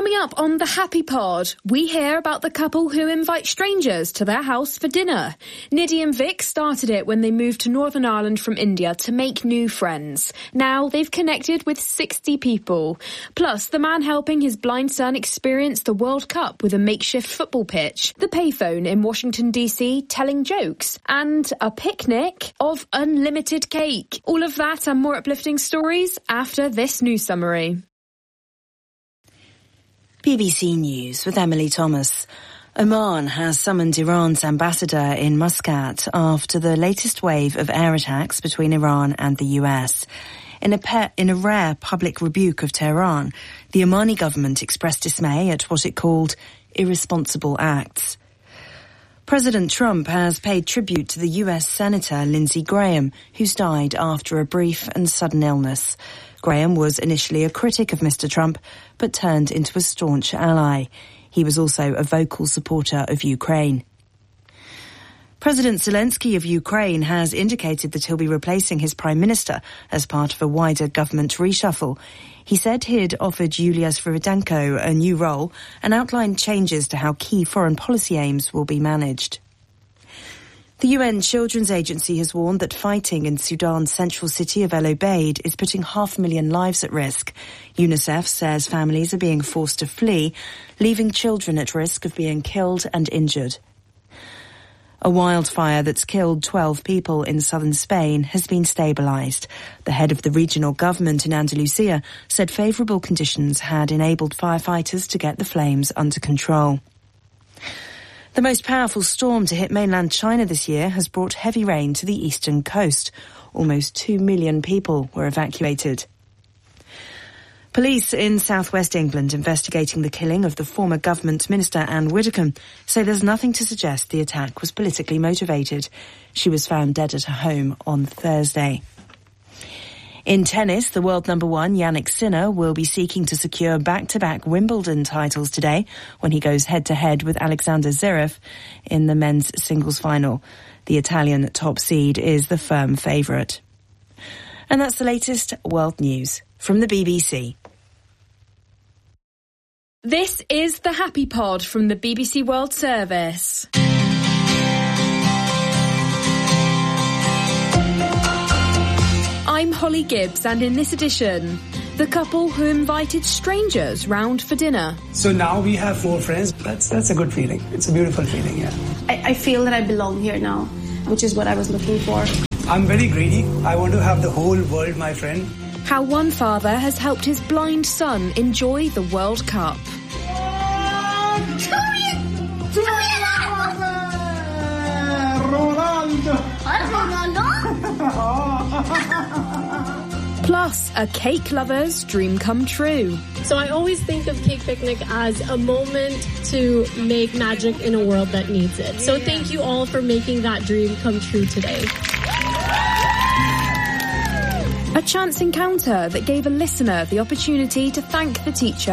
Coming up on the Happy Pod, we hear about the couple who invite strangers to their house for dinner. Nidhi and Vic started it when they moved to Northern Ireland from India to make new friends. Now they've connected with 60 people. Plus, the man helping his blind son experience the World Cup with a makeshift football pitch, the payphone in Washington, D.C. telling jokes, and a picnic of unlimited cake. All of that and more uplifting stories after this news summary. BBC News with Emily Thomas. Oman has summoned Iran's ambassador in Muscat after the latest wave of air attacks between Iran and the US. In a rare public rebuke of Tehran, the Omani government expressed dismay at what it called irresponsible acts. President Trump has paid tribute to the US Senator Lindsey Graham, who's died after a brief and sudden illness. Graham was initially a critic of Mr. Trump, but turned into a staunch ally. He was also a vocal supporter of Ukraine. President Zelensky of Ukraine has indicated that he'll be replacing his prime minister as part of a wider government reshuffle. He said he'd offered Yulia Sviridenko a new role and outlined changes to how key foreign policy aims will be managed. The UN Children's Agency has warned that fighting in Sudan's central city of El Obeid is putting 500,000 lives at risk. UNICEF says families are being forced to flee, leaving children at risk of being killed and injured. A wildfire that's killed 12 people in southern Spain has been stabilised. The head of the regional government in Andalusia said favourable conditions had enabled firefighters to get the flames under control. The most powerful storm to hit mainland China this year has brought heavy rain to the eastern coast. Almost 2 million people were evacuated. Police in southwest England investigating the killing of the former government minister Anne Widdecombe say there's nothing to suggest the attack was politically motivated. She was found dead at her home on Thursday. In tennis, the world number one, Jannik Sinner, will be seeking to secure back-to-back Wimbledon titles today when he goes head-to-head with Alexander Zverev in the men's singles final. The Italian top seed is the firm favourite. And that's the latest world news from the BBC. This is the Happy Pod from the BBC World Service. I'm Holly Gibbs, and in this edition, the couple who invited strangers round for dinner. So now we have 4 friends. That's a good feeling. It's a beautiful feeling, yeah. I feel that I belong here now, which is what I was looking for. I'm very greedy. I want to have the whole world my friend. How one father has helped his blind son enjoy the World Cup. Plus, a cake lover's dream come true. So I always think of Cake Picnic as a moment to make magic in a world that needs it. So thank you all for making that dream come true today. A chance encounter that gave a listener the opportunity to thank the teacher